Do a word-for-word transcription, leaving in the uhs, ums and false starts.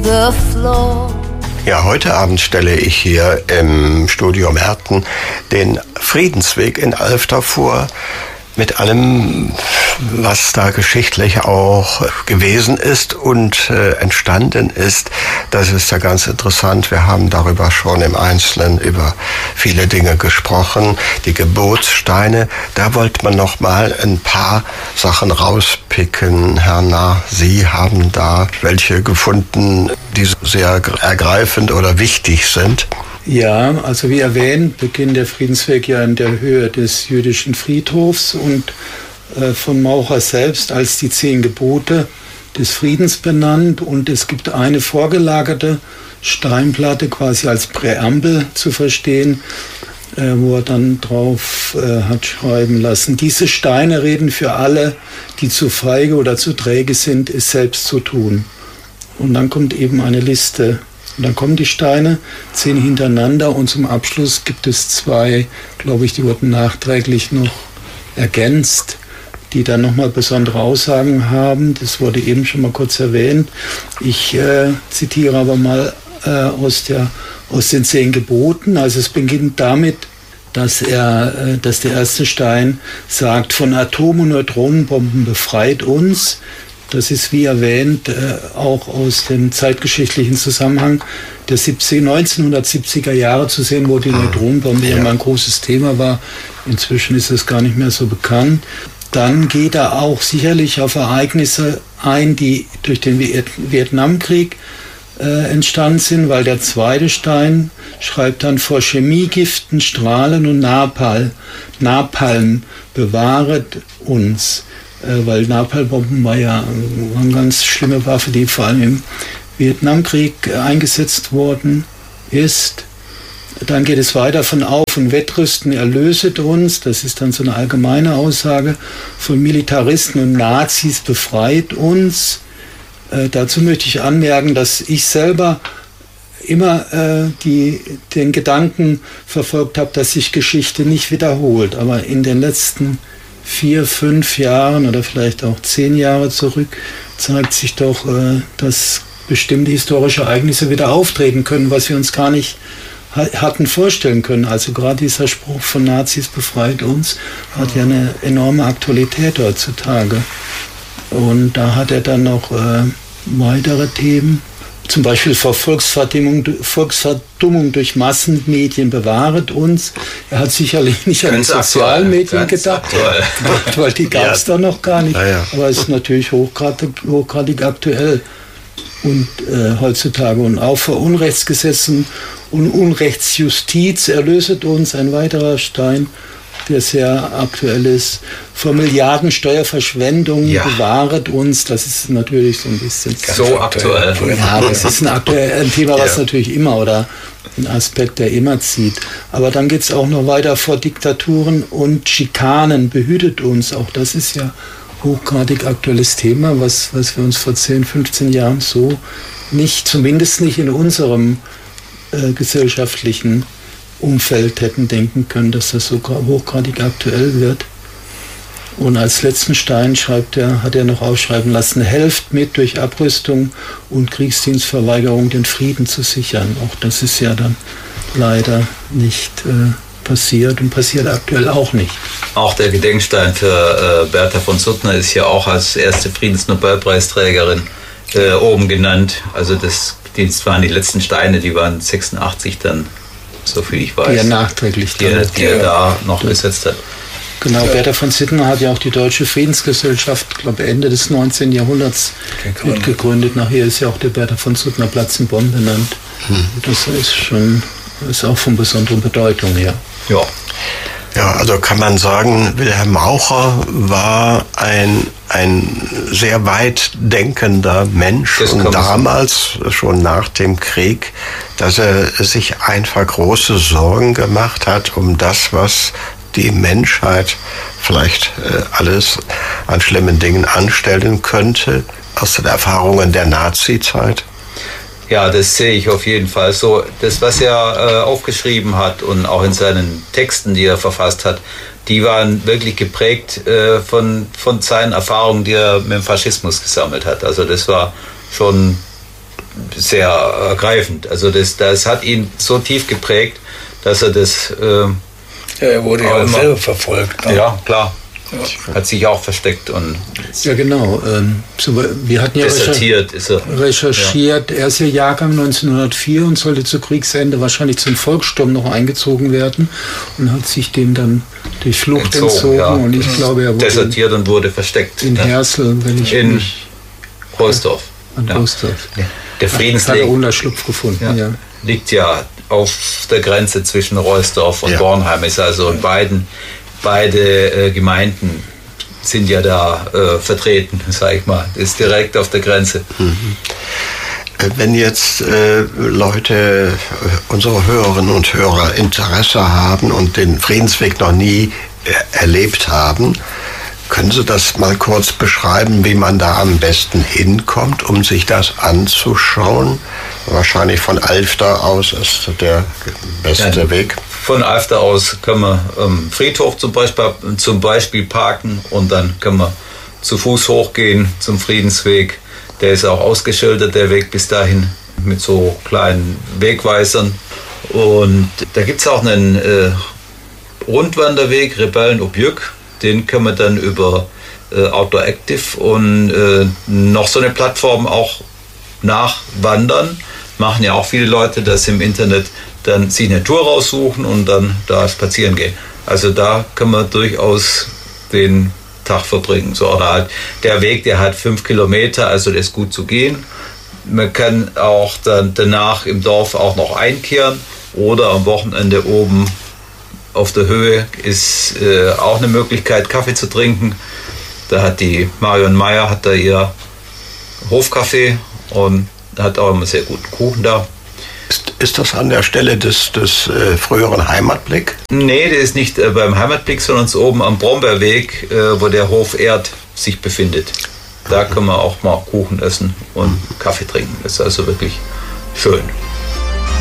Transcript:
the floor. Ja, heute Abend stelle ich hier im Studio Merten den Friedensweg in Alfter vor, mit allem, was da geschichtlich auch gewesen ist und äh, entstanden ist. Das ist ja ganz interessant. Wir haben darüber schon im Einzelnen über viele Dinge gesprochen. Die Geburtssteine, da wollte man noch mal ein paar Sachen rauspicken. Herr Narr, Sie haben da welche gefunden, die sehr ergreifend oder wichtig sind. Ja, also wie erwähnt, beginnt der Friedensweg ja in der Höhe des jüdischen Friedhofs und äh, von Maucher selbst als die zehn Gebote des Friedens benannt. Und es gibt eine vorgelagerte Steinplatte quasi als Präambel zu verstehen, äh, wo er dann drauf äh, hat schreiben lassen: Diese Steine reden für alle, die zu feige oder zu träge sind, es selbst zu tun. Und dann kommt eben eine Liste. Und dann kommen die Steine, zehn hintereinander, und zum Abschluss gibt es zwei, glaube ich, die wurden nachträglich noch ergänzt, die dann nochmal besondere Aussagen haben. Das wurde eben schon mal kurz erwähnt. Ich äh, zitiere aber mal äh, aus, der, aus den zehn Geboten. Also es beginnt damit, dass, er, äh, dass der erste Stein sagt: Von Atom- und Neutronenbomben befreit uns. Das ist, wie erwähnt, auch aus dem zeitgeschichtlichen Zusammenhang der neunzehnhundertsiebziger Jahre zu sehen, wo die Neutronenbombe ja immer ein großes Thema war. Inzwischen ist es gar nicht mehr so bekannt. Dann geht er auch sicherlich auf Ereignisse ein, die durch den Vietnamkrieg äh, entstanden sind, weil der zweite Stein schreibt dann: Vor Chemiegiften, Strahlen und Napalm, Napalm bewahret uns. Weil Napalmbomben war ja eine ganz schlimme Waffe, die vor allem im Vietnamkrieg eingesetzt worden ist. Dann geht es weiter: Von Auf- und Wettrüsten erlöset uns. Das ist dann so eine allgemeine Aussage. Von Militaristen und Nazis befreit uns. Äh, dazu möchte ich anmerken, dass ich selber immer äh, die, den Gedanken verfolgt habe, dass sich Geschichte nicht wiederholt. Aber in den letzten vier, fünf Jahren oder vielleicht auch zehn Jahre zurück zeigt sich doch, äh, dass bestimmte historische Ereignisse wieder auftreten können, was wir uns gar nicht ha- hatten vorstellen können. Also gerade dieser Spruch von Nazis befreit uns hat ja eine enorme Aktualität heutzutage. Und da hat er dann noch äh, weitere Themen. Zum Beispiel vor Volksverdummung, Volksverdummung durch Massenmedien bewahret uns. Er hat sicherlich nicht an die Sozialmedien gedacht, weil die gab es ja da noch gar nicht. Ja, ja. Aber es ist natürlich hochgradig, hochgradig aktuell und äh, heutzutage. Und auch vor Unrechtsgesetzen und Unrechtsjustiz erlöset uns, ein weiterer Stein, der sehr aktuell ist. Vor Milliardensteuerverschwendung ja. bewahret uns. Das ist natürlich so ein bisschen... So aktuell. aktuell. Ja, das ist ein, aktuell, ein Thema, was ja. natürlich immer, oder ein Aspekt, der immer zieht. Aber dann geht es auch noch weiter: Vor Diktaturen und Schikanen behütet uns. Auch das ist ja hochgradig aktuelles Thema, was, was wir uns vor zehn, fünfzehn Jahren so nicht, zumindest nicht in unserem äh, gesellschaftlichen Umfeld hätten denken können, dass das so hochgradig aktuell wird. Und als letzten Stein schreibt er, hat er noch aufschreiben lassen: Helft mit, durch Abrüstung und Kriegsdienstverweigerung den Frieden zu sichern. Auch das ist ja dann leider nicht äh, passiert und passiert aktuell auch nicht. Auch der Gedenkstein für äh, Bertha von Suttner ist ja auch als erste Friedensnobelpreisträgerin äh, oben genannt. Also das, das waren die letzten Steine, die waren sechsundachtzig dann, so viel ich weiß. Die er nachträglich die, er, die er da noch ja. besetzt hat. Genau, ja. Bertha von Suttner hat ja auch die Deutsche Friedensgesellschaft, ich glaube Ende des neunzehnten Jahrhunderts gegründet. mitgegründet. Nachher ist ja auch der Bertha von Suttner Platz in Bonn benannt. Hm. Das ist schon, ist auch von besonderer Bedeutung her. Ja. Ja, also kann man sagen, Wilhelm Maucher war ein, ein sehr weit denkender Mensch und damals, schon nach dem Krieg, dass er sich einfach große Sorgen gemacht hat um das, was die Menschheit vielleicht äh, alles an schlimmen Dingen anstellen könnte, aus den Erfahrungen der Nazi-Zeit. Ja, das sehe ich auf jeden Fall so. Das, was er äh, aufgeschrieben hat und auch in seinen Texten, die er verfasst hat, die waren wirklich geprägt äh, von, von seinen Erfahrungen, die er mit dem Faschismus gesammelt hat. Also das war schon sehr ergreifend. Also das, das hat ihn so tief geprägt, dass er das... Äh, ja, er wurde ja auch selber verfolgt. Ne? Ja, klar. Ja. Hat sich auch versteckt und ja genau. Ähm, so, wir hatten ja desertiert ist er. recherchiert. Ja. Er ist ja Jahrgang neunzehnhundertvier und sollte zu Kriegsende wahrscheinlich zum Volkssturm noch eingezogen werden und hat sich dem dann durch Flucht entzogen, entzogen ja. und ich glaube er wurde desertiert und wurde versteckt in Hersel, wenn ich in mich Rohsdorf. An ja. Rohsdorf. Der Friedensweg hat er Unterschlupf gefunden. Ja. Ja. Liegt ja auf der Grenze zwischen Rohsdorf und ja. Bornheim, ist also in beiden Beide äh, Gemeinden sind ja da äh, vertreten, sage ich mal. Das ist direkt auf der Grenze. Mhm. Wenn jetzt äh, Leute, äh, unsere Hörerinnen und Hörer Interesse haben und den Friedensweg noch nie äh, erlebt haben, können Sie das mal kurz beschreiben, wie man da am besten hinkommt, um sich das anzuschauen? Wahrscheinlich von Alfter aus ist der beste ja, Weg. Von Alfter aus können wir am Friedhof zum Beispiel, zum Beispiel parken und dann können wir zu Fuß hochgehen zum Friedensweg. Der ist auch ausgeschildert, der Weg bis dahin, mit so kleinen Wegweisern. Und da gibt es auch einen äh, Rundwanderweg, Rebellen-Objück. Den können wir dann über äh, Outdoor Active und äh, noch so eine Plattform auch nachwandern. Machen ja auch viele Leute das im Internet, dann sich eine Tour raussuchen und dann da spazieren gehen. Also da können wir durchaus den Tag verbringen. So, oder halt der Weg, der hat fünf Kilometer, also der ist gut zu gehen. Man kann auch dann danach im Dorf auch noch einkehren oder am Wochenende oben auf der Höhe ist äh, auch eine Möglichkeit, Kaffee zu trinken. Da hat die Marion Meyer hat da ihr Hofcafé und hat auch immer sehr guten Kuchen da. Ist, ist das an der Stelle des, des äh, früheren Heimatblick? Nee, der ist nicht äh, beim Heimatblick, sondern oben am Brombeerweg, äh, wo der Hof Erd sich befindet. Da können wir auch mal Kuchen essen und Kaffee trinken. Das ist also wirklich schön.